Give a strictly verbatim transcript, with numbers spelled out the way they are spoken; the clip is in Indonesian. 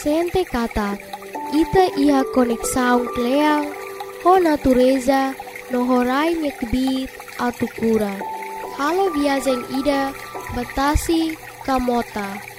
sente kata ita iha konek saung kleang ho natureza no horai nyekbit atukura. Halo viajeng ida batasi kamota.